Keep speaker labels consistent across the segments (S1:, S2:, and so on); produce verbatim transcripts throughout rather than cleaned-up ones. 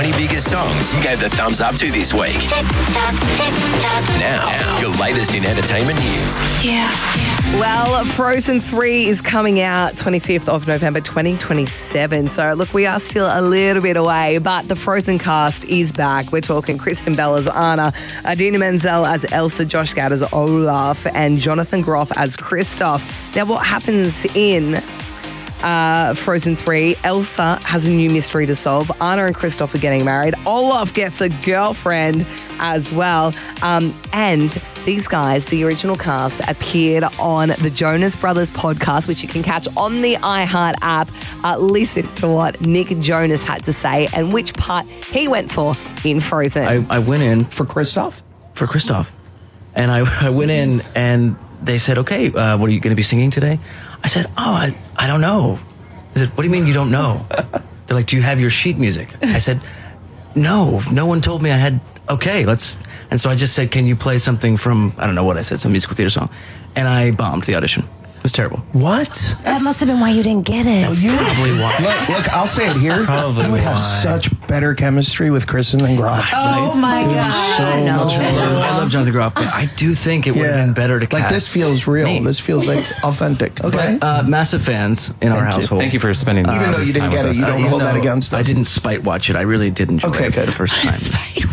S1: twenty biggest songs you gave the thumbs up to this week.
S2: Tick tock, tick tock.
S1: Now, now, your latest in entertainment news.
S2: Yeah.
S3: Well, Frozen three is coming out twenty-fifth of November twenty twenty-seven. So, look, we are still a little bit away, but the Frozen cast is back. We're talking Kristen Bell as Anna, Idina Menzel as Elsa, Josh Gad as Olaf, and Jonathan Groff as Kristoff. Now, what happens in Uh, Frozen three, Elsa has a new mystery to solve. Anna and Kristoff are getting married. Olaf gets a girlfriend as well. Um, and these guys, the original cast, appeared on the Jonas Brothers podcast, which you can catch on the iHeart app. Uh, listen to what Nick Jonas had to say and which part he went for in Frozen.
S4: I, I went in
S5: For Kristoff?
S4: for Kristoff. And I, I went in and they said, okay, uh, what are you going to be singing today? I said, oh, I, I don't know. I said, what do you mean you don't know? They're like, do you have your sheet music? I said, no, no one told me I had, okay, let's. And so I just said, can you play something from, I don't know what I said, some musical theater song. And I bombed the audition. It was terrible.
S5: What?
S6: That must have been why you didn't get it.
S4: That's probably why.
S5: Look, look, I'll say it here.
S4: Probably
S5: you would have
S4: why.
S5: such better chemistry with Kristen than Groff.
S6: Oh my God.
S5: So
S6: I know.
S5: much
S4: I love, I love Jonathan Groff, but I do think it would have been better to cast
S5: Like, this feels real.
S4: me.
S5: This feels like authentic. Okay.
S4: But, uh, massive fans in our
S5: Thank you.
S4: household.
S7: Thank you for spending
S5: Even
S7: uh,
S5: though
S7: this
S5: you didn't
S7: time
S5: get
S7: with
S5: it, you
S7: us.
S5: don't
S4: Even
S5: hold that
S4: though
S5: against us.
S4: I didn't spite watch it. I really did enjoy
S5: Okay,
S4: it
S5: good.
S4: the first time.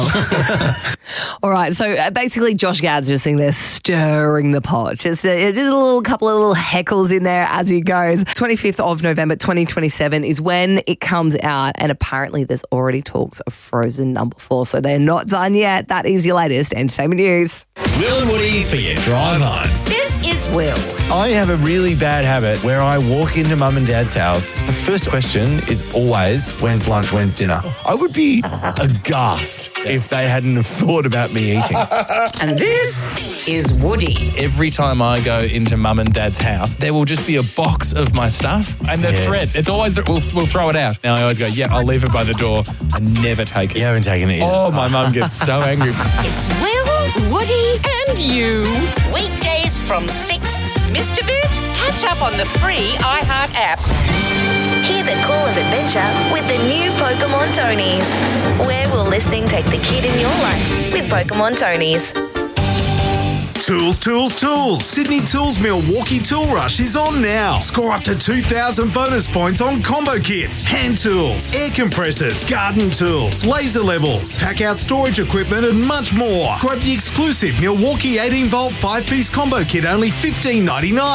S3: All right, so uh, basically Josh Gad's just sitting there stirring the pot. Just, uh, just a little couple of little heckles in there as he goes. twenty-fifth of November twenty twenty-seven is when it comes out, and apparently there's already talks of Frozen number four, so they're not done yet. That is your latest entertainment news.
S8: Will and Woody for your drive home.
S2: This is Will.
S8: I have a really bad habit where I walk into mum and dad's house. The first question is always, when's lunch, when's dinner? I would be aghast if they hadn't have thought about me eating.
S2: And this is Woody.
S9: Every time I go into mum and dad's house, there will just be a box of my stuff and the
S8: Yes.
S9: thread. It's always, the, we'll, we'll throw it out. Now I always go, yeah, I'll leave it by the door. I never take it.
S8: You haven't taken it yet.
S9: Oh, my mum gets so angry.
S2: It's Will, Woody, and you. Weekdays from six. Missed a bit? Catch up on the free iHeart app. Hear the call of adventure with the new Pokemon Tonys. Where will listening take the kid in your life with Pokemon Tonys?
S10: Tools, tools, tools. Sydney Tools Milwaukee Tool Rush is on now. Score up to two thousand bonus points on combo kits, hand tools, air compressors, garden tools, laser levels, pack out storage equipment and much more. Grab the exclusive Milwaukee eighteen volt five piece combo kit only fifteen ninety-nine.